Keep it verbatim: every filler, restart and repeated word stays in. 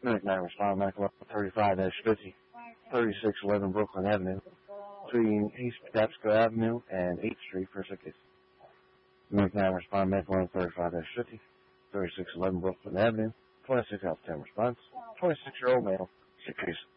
Medic nine respond, medical thirty-five fifty, thirty-six eleven Brooklyn Avenue, between East Patapsco Avenue and eighth Street for sick case. Medic nine respond, medical thirty-five fifty, thirty-six eleven Brooklyn Avenue, twenty-six out of ten response, twenty-six year old male, sick case.